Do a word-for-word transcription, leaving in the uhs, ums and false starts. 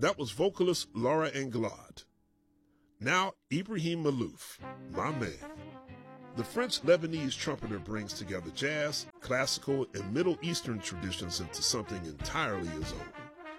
That was vocalist Laura Anglade. Now Ibrahim Malouf, my man. The French-Lebanese trumpeter brings together jazz, classical, and Middle Eastern traditions into something entirely his own.